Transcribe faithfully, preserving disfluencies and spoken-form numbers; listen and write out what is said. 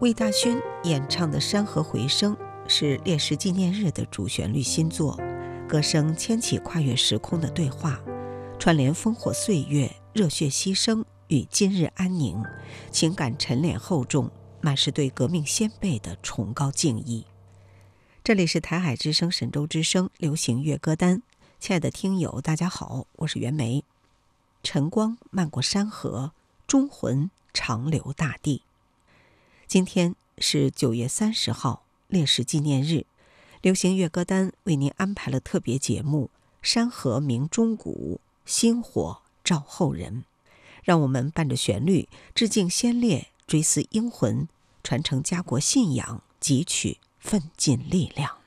魏大勋演唱的《山河回声》是烈士纪念日的主旋律新作，歌声牵起跨越时空的对话，串联烽火岁月、热血牺牲与今日安宁，情感沉敛厚重，满是对革命先辈的崇高敬意。这里是台海之声沈州之声流行乐歌单，亲爱的听友大家好，我是袁枚。晨光漫过山河，忠魂长留大地。今天是九月三十号，烈士纪念日，流行乐歌单为您安排了特别节目《山河鸣钟鼓，星火照后人》，让我们伴着旋律致敬先烈，追思英魂，传承家国信仰，汲取奋进力量。